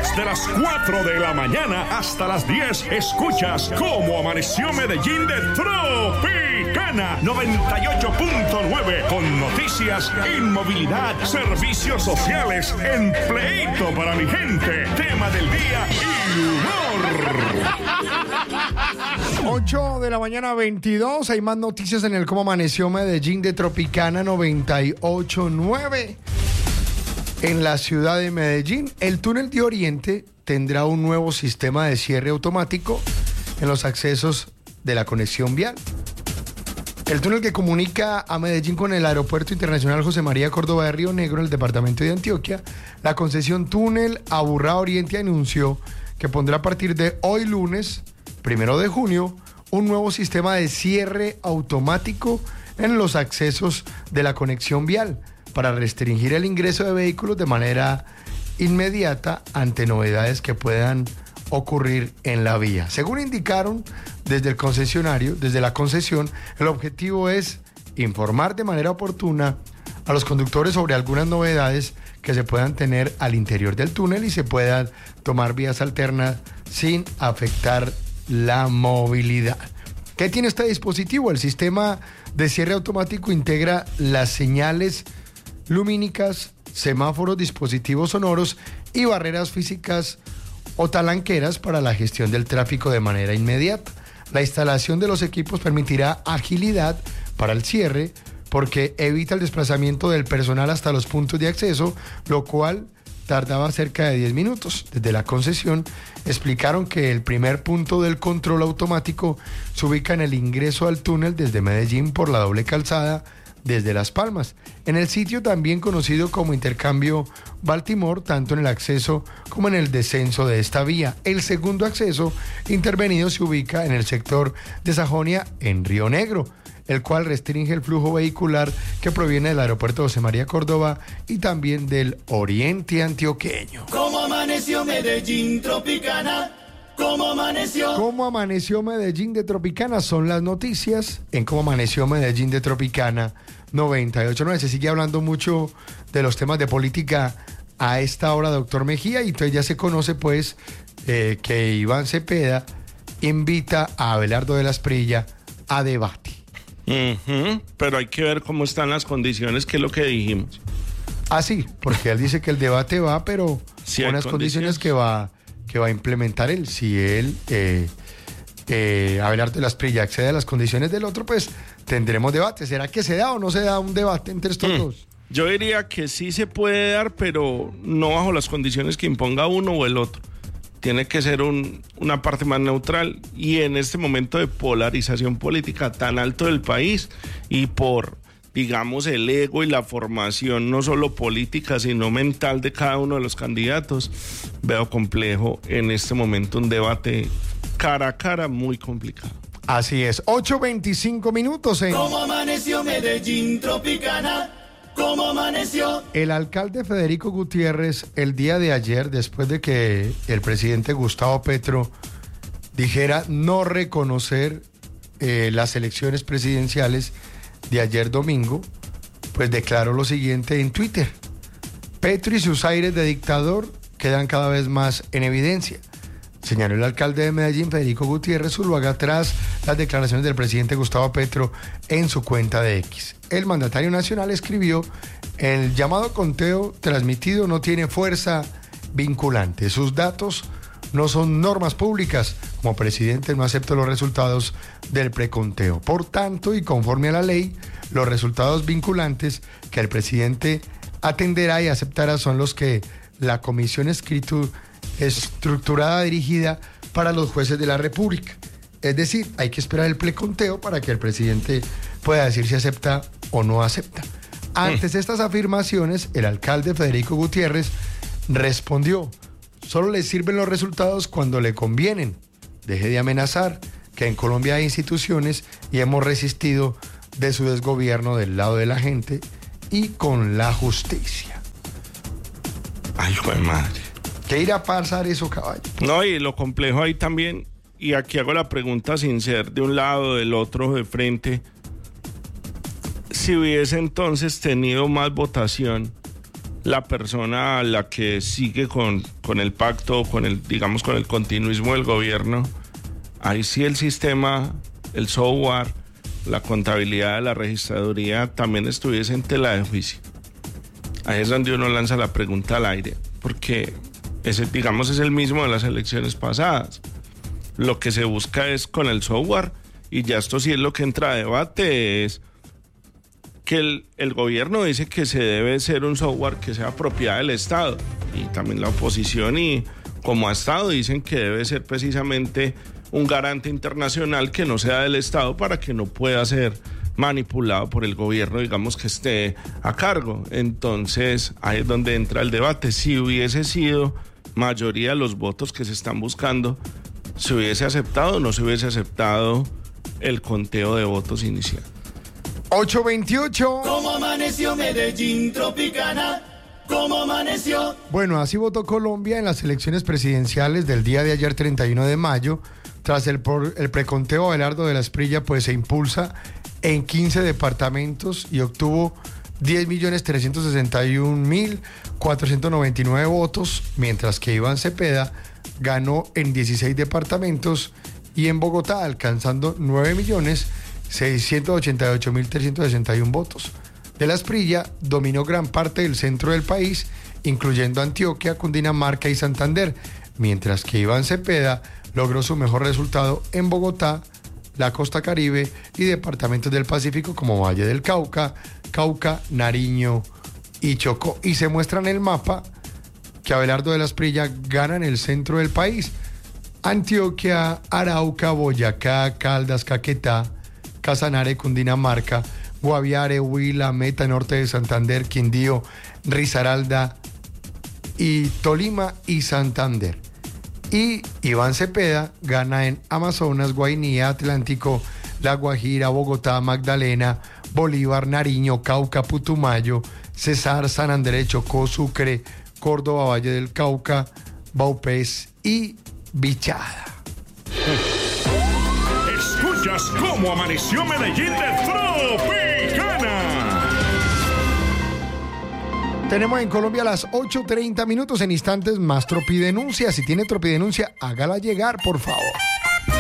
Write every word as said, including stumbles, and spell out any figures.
Desde las cuatro de la mañana hasta las diez, escuchas Cómo Amaneció Medellín de Tropicana noventa y ocho punto nueve, con noticias, inmovilidad, servicios sociales, empleito para mi gente, tema del día y humor. ocho de la mañana, veintidós. Hay más noticias en el Cómo Amaneció Medellín de Tropicana noventa y ocho punto nueve. En la ciudad de Medellín, el túnel de Oriente tendrá un nuevo sistema de cierre automático en los accesos de la conexión vial. El túnel que comunica a Medellín con el Aeropuerto Internacional José María Córdoba de Río Negro, en el departamento de Antioquia, la concesión Túnel Aburrá Oriente anunció que pondrá a partir de hoy lunes, primero de junio, un nuevo sistema de cierre automático en los accesos de la conexión vial para restringir el ingreso de vehículos de manera inmediata ante novedades que puedan ocurrir en la vía. Según indicaron desde el concesionario, desde la concesión, el objetivo es informar de manera oportuna a los conductores sobre algunas novedades que se puedan tener al interior del túnel y se puedan tomar vías alternas sin afectar la movilidad. ¿Qué tiene este dispositivo? El sistema de cierre automático integra las señales lumínicas, semáforos, dispositivos sonoros y barreras físicas o talanqueras para la gestión del tráfico de manera inmediata. La instalación de los equipos permitirá agilidad para el cierre porque evita el desplazamiento del personal hasta los puntos de acceso, lo cual tardaba cerca de diez minutos. Desde la concesión explicaron que el primer punto del control automático se ubica en el ingreso al túnel desde Medellín por la doble calzada desde Las Palmas, en el sitio también conocido como Intercambio Baltimore, tanto en el acceso como en el descenso de esta vía. El segundo acceso intervenido se ubica en el sector de Sajonia, en Río Negro, el cual restringe el flujo vehicular que proviene del aeropuerto José María Córdoba y también del oriente antioqueño. ¿Cómo amaneció Medellín Tropicana? ¿Cómo amaneció? ¿Cómo amaneció Medellín de Tropicana? Son las noticias en Cómo Amaneció Medellín de Tropicana noventa y ocho punto nueve. Se sigue hablando mucho de los temas de política a esta hora, doctor Mejía, y entonces ya se conoce pues eh, que Iván Cepeda invita a Abelardo de la Espriella a debate. Uh-huh. Pero hay que ver cómo están las condiciones, que es lo que dijimos. Ah, sí, porque él dice que el debate va, pero sí, con las condiciones, condiciones que va... que va a implementar él. Si él, eh, eh, Abelardo de la Espriella, accede a las condiciones del otro, pues tendremos debate. ¿Será que se da o no se da un debate entre estos mm. dos? Yo diría que sí se puede dar, pero no bajo las condiciones que imponga uno o el otro. Tiene que ser un, una parte más neutral, y en este momento de polarización política tan alto del país y por, digamos, el ego y la formación no solo política sino mental de cada uno de los candidatos, veo complejo en este momento un debate cara a cara, muy complicado. Así es, ocho veinticinco minutos en ¿Cómo amaneció Medellín Tropicana? ¿Cómo amaneció? El alcalde Federico Gutiérrez, el día de ayer, después de que el presidente Gustavo Petro dijera no reconocer eh, las elecciones presidenciales de ayer domingo, pues declaró lo siguiente en Twitter: Petro y sus aires de dictador quedan cada vez más en evidencia. Señaló el alcalde de Medellín, Federico Gutiérrez Zuluaga, tras las declaraciones del presidente Gustavo Petro en su cuenta de X. El mandatario nacional escribió: el llamado conteo transmitido no tiene fuerza vinculante. Sus datos no son normas públicas. Como presidente no acepto los resultados del preconteo. Por tanto, y conforme a la ley, los resultados vinculantes que el presidente atenderá y aceptará son los que la comisión escritu, estructurada dirigida para los jueces de la República. Es decir, hay que esperar el preconteo para que el presidente pueda decir si acepta o no acepta. Ante estas afirmaciones, el alcalde Federico Gutiérrez respondió: solo le sirven los resultados cuando le convienen. Deje de amenazar, que en Colombia hay instituciones y hemos resistido de su desgobierno del lado de la gente y con la justicia. Ay, hijo de madre. ¿Qué irá a pasar eso, caballo? No, y lo complejo ahí también, y aquí hago la pregunta sin ser de un lado, del otro, de frente. Si hubiese entonces tenido más votación la persona a la que sigue con, con el pacto, con el, digamos, con el continuismo del gobierno, ahí sí el sistema, el software, la contabilidad de la registraduría también estuviese en tela de juicio. Ahí es donde uno lanza la pregunta al aire, porque ese, digamos, es el mismo de las elecciones pasadas. Lo que se busca es con el software, y ya esto sí es lo que entra a debate, es que el, el gobierno dice que se debe ser un software que sea propiedad del Estado, y también la oposición, y como ha estado, dicen que debe ser precisamente un garante internacional que no sea del Estado para que no pueda ser manipulado por el gobierno, digamos, que esté a cargo. Entonces ahí es donde entra el debate. Si hubiese sido mayoría de los votos que se están buscando, ¿se hubiese aceptado o no se hubiese aceptado el conteo de votos inicial? ocho veintiocho. ¿Cómo amaneció Medellín Tropicana? ¿Cómo amaneció? Bueno, así votó Colombia en las elecciones presidenciales del día de ayer, treinta y uno de mayo. Tras el, por, el preconteo, Abelardo de la Esprilla pues se impulsa en quince departamentos y obtuvo diez millones trescientos sesenta y un mil cuatrocientos noventa y nueve votos, mientras que Iván Cepeda ganó en dieciséis departamentos y en Bogotá, alcanzando nueve millones seiscientos ochenta y ocho mil trescientos sesenta y uno votos. De la Esprilla dominó gran parte del centro del país, incluyendo Antioquia, Cundinamarca y Santander, mientras que Iván Cepeda logró su mejor resultado en Bogotá, la Costa Caribe y departamentos del Pacífico como Valle del Cauca, Cauca, Nariño y Chocó. Y se muestra en el mapa que Abelardo de la Esprilla gana en el centro del país: Antioquia, Arauca, Boyacá, Caldas, Caquetá, Casanare, Cundinamarca, Guaviare, Huila, Meta, norte de Santander, Quindío, Risaralda y Tolima y Santander. Y Iván Cepeda gana en Amazonas, Guainía, Atlántico, La Guajira, Bogotá, Magdalena, Bolívar, Nariño, Cauca, Putumayo, Cesar, San Andrés, Chocó, Sucre, Córdoba, Valle del Cauca, Baupés y Bichada. Escuchas cómo amaneció Medellín de Tropicana. Tenemos en Colombia las ocho treinta minutos. En instantes más Tropidenuncia. Si tiene Tropidenuncia, hágala llegar, por favor.